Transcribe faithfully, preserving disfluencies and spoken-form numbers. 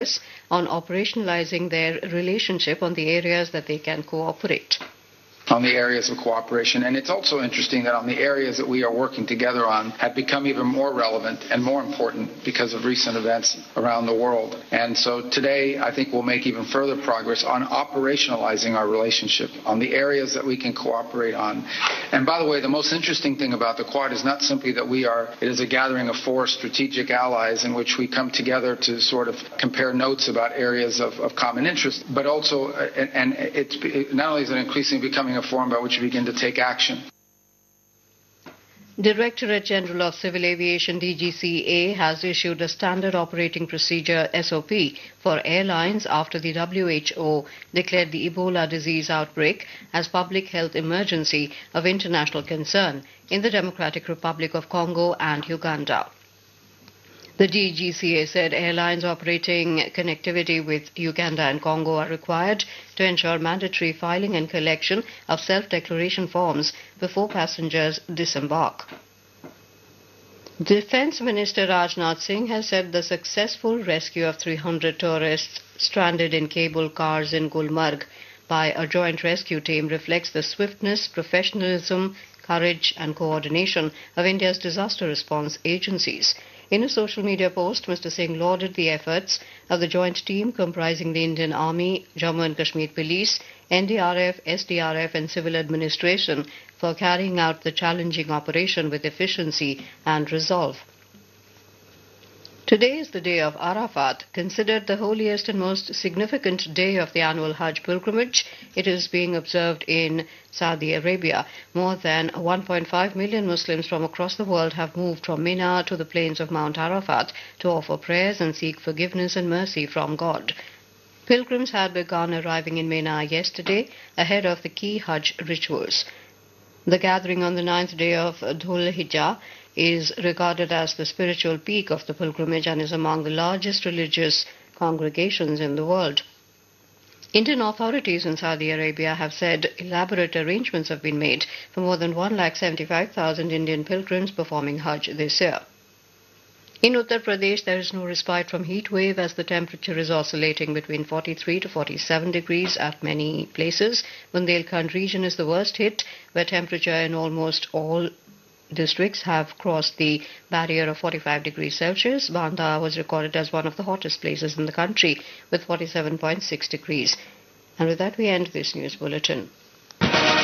progress on operationalizing their relationship on the areas that they can cooperate. On the areas of cooperation. And it's also interesting that on the areas that we are working together on have become even more relevant and more important because of recent events around the world. And so today, I think we'll make even further progress on operationalizing our relationship on the areas that we can cooperate on. And by the way, the most interesting thing about the Quad is not simply that we are, it is a gathering of four strategic allies in which we come together to sort of compare notes about areas of, of common interest, but also, and, and it's not only is it increasingly becoming a forum by which we begin to take action. Directorate General of Civil Aviation D G C A has issued a standard operating procedure S O P for airlines after the W H O declared the Ebola disease outbreak as public health emergency of international concern in the Democratic Republic of Congo and Uganda. The D G C A said airlines operating connectivity with Uganda and Congo are required to ensure mandatory filing and collection of self-declaration forms before passengers disembark. Defence Minister Rajnath Singh has said the successful rescue of three hundred tourists stranded in cable cars in Gulmarg by a joint rescue team reflects the swiftness, professionalism, courage and coordination of India's disaster response agencies. In a social media post, Mister Singh lauded the efforts of the joint team comprising the Indian Army, Jammu and Kashmir Police, N D R F, S D R F and civil administration for carrying out the challenging operation with efficiency and resolve. Today is the day of Arafat, considered the holiest and most significant day of the annual Hajj pilgrimage. It is being observed in Saudi Arabia. More than one point five million Muslims from across the world have moved from Mina to the plains of Mount Arafat to offer prayers and seek forgiveness and mercy from God. Pilgrims had begun arriving in Mina yesterday ahead of the key Hajj rituals. The gathering on the ninth day of Dhul Hijjah is regarded as the spiritual peak of the pilgrimage and is among the largest religious congregations in the world. Indian authorities in Saudi Arabia have said elaborate arrangements have been made for more than one lakh seventy-five thousand Indian pilgrims performing Hajj this year. In Uttar Pradesh, there is no respite from heat wave as the temperature is oscillating between forty-three to forty-seven degrees at many places. Bundelkhand region is the worst hit, where temperature in almost all districts have crossed the barrier of forty-five degrees Celsius. Banda was recorded as one of the hottest places in the country with forty-seven point six degrees. And with that, we end this news bulletin.